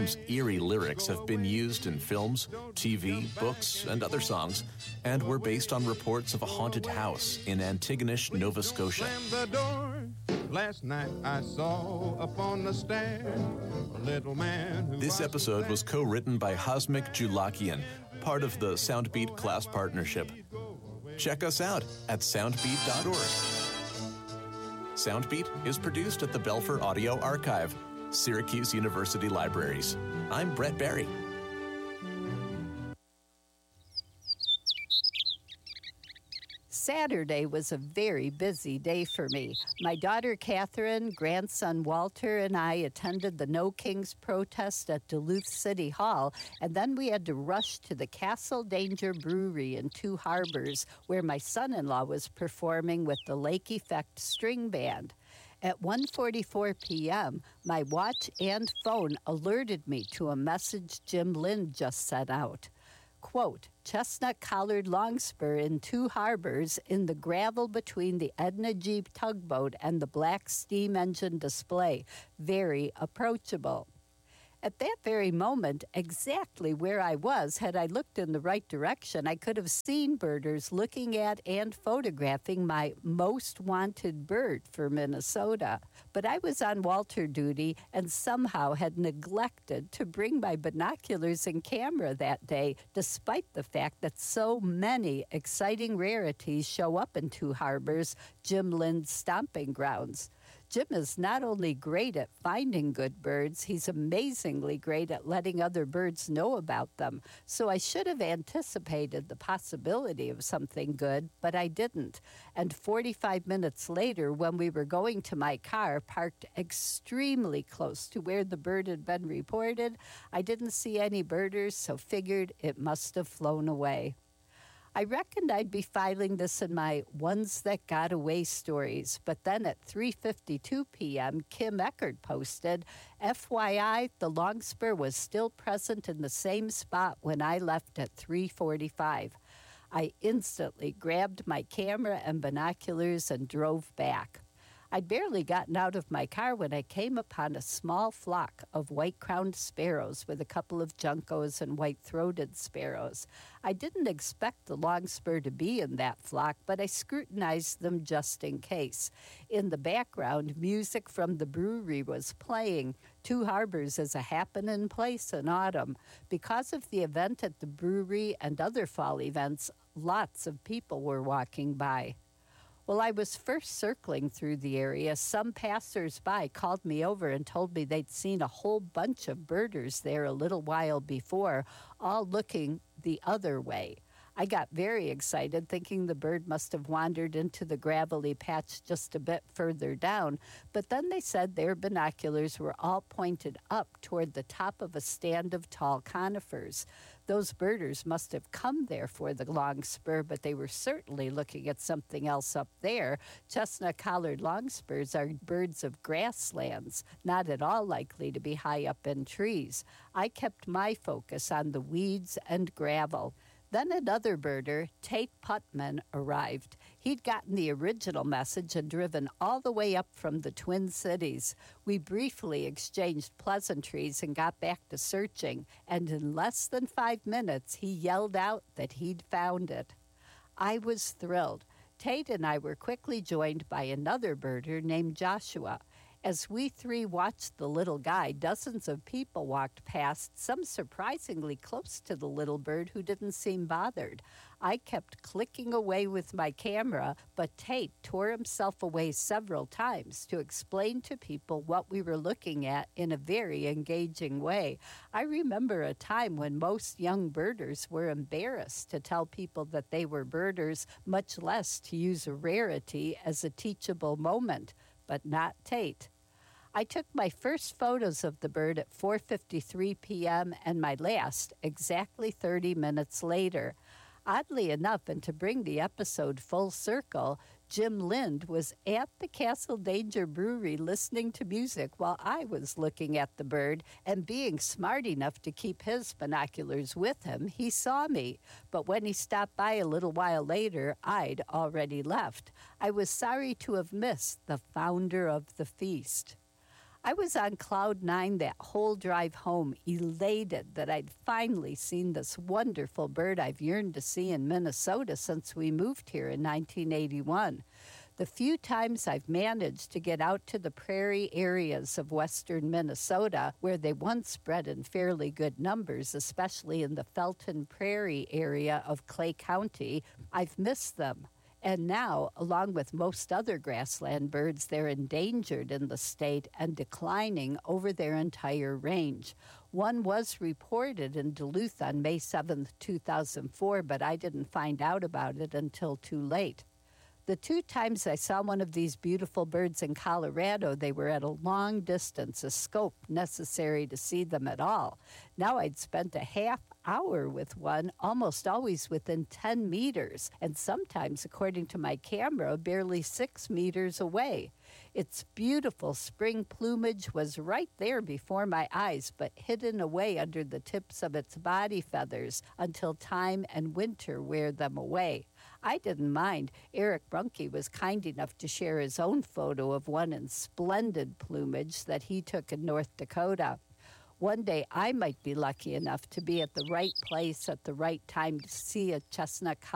poem's eerie lyrics have been used in films, TV, books, and other songs, and were based on reports of a haunted house in Antigonish, Nova Scotia. Last night I saw upon the stair a little man. This episode was co-written by Hasmik Julakian, part of the Soundbeat class partnership. Check us out at soundbeat.org. Soundbeat is produced at the Belfer Audio Archive, Syracuse University Libraries. I'm Brett Barry. Saturday was a very busy day for me. My daughter Catherine, grandson Walter, and I attended the No Kings protest at Duluth City Hall, and then we had to rush to the Castle Danger Brewery in Two Harbors, where my son-in-law was performing with the Lake Effect String Band. At 1:44 p.m., my watch and phone alerted me to a message Jim Lind just sent out. Quote, chestnut-collared longspur in Two Harbors in the gravel between the Edna Jeep tugboat and the black steam engine display. Very approachable. At that very moment, exactly where I was, had I looked in the right direction, I could have seen birders looking at and photographing my most wanted bird for Minnesota. But I was on Walter duty and somehow had neglected to bring my binoculars and camera that day, despite the fact that so many exciting rarities show up in Two Harbors, Jim Lind's stomping grounds. Jim is not only great at finding good birds, he's amazingly great at letting other birds know about them. So I should have anticipated the possibility of something good, but I didn't. And 45 minutes later, when we were going to my car, parked extremely close to where the bird had been reported, I didn't see any birders, so figured it must have flown away. I reckoned I'd be filing this in my Ones That Got Away stories, but then at 3:52 p.m., Kim Eckert posted, FYI, the longspur was still present in the same spot when I left at 3:45. I instantly grabbed my camera and binoculars and drove back. I'd barely gotten out of my car when I came upon a small flock of white-crowned sparrows with a couple of juncos and white-throated sparrows. I didn't expect the longspur to be in that flock, but I scrutinized them just in case. In the background, music from the brewery was playing. Two Harbors is a happening place in autumn. Because of the event at the brewery and other fall events, lots of people were walking by. While I was first circling through the area, some passers-by called me over and told me they'd seen a whole bunch of birders there a little while before, all looking the other way. I got very excited, thinking the bird must have wandered into the gravelly patch just a bit further down, but then they said their binoculars were all pointed up toward the top of a stand of tall conifers. Those birders must have come there for the longspur, but they were certainly looking at something else up there. Chestnut-collared longspurs are birds of grasslands, not at all likely to be high up in trees. I kept my focus on the weeds and gravel. Then another birder, Tate Putman, arrived. He'd gotten the original message and driven all the way up from the Twin Cities. We briefly exchanged pleasantries and got back to searching, and in less than 5 minutes, he yelled out that he'd found it. I was thrilled. Tate and I were quickly joined by another birder named Joshua. As we three watched the little guy, dozens of people walked past, some surprisingly close to the little bird who didn't seem bothered. I kept clicking away with my camera, but Tate tore himself away several times to explain to people what we were looking at in a very engaging way. I remember a time when most young birders were embarrassed to tell people that they were birders, much less to use a rarity as a teachable moment, but not Tate. I took my first photos of the bird at 4:53 p.m. and my last exactly 30 minutes later. Oddly enough, and to bring the episode full circle, Jim Lind was at the Castle Danger Brewery listening to music while I was looking at the bird, and being smart enough to keep his binoculars with him, he saw me. But when he stopped by a little while later, I'd already left. I was sorry to have missed the founder of the feast. I was on cloud nine that whole drive home, elated that I'd finally seen this wonderful bird I've yearned to see in Minnesota since we moved here in 1981. The few times I've managed to get out to the prairie areas of western Minnesota, where they once bred in fairly good numbers, especially in the Felton Prairie area of Clay County, I've missed them. And now, along with most other grassland birds, they're endangered in the state and declining over their entire range. One was reported in Duluth on May 7, 2004, but I didn't find out about it until too late. The two times I saw one of these beautiful birds in Colorado, they were at a long distance, a scope necessary to see them at all. Now I'd spent a half hour with one, almost always within 10 meters, and sometimes, according to my camera, barely 6 meters away. Its beautiful spring plumage was right there before my eyes, but hidden away under the tips of its body feathers until time and winter wear them away. I didn't mind. Eric Brunke was kind enough to share his own photo of one in splendid plumage that he took in North Dakota. One day I might be lucky enough to be at the right place at the right time to see a chestnut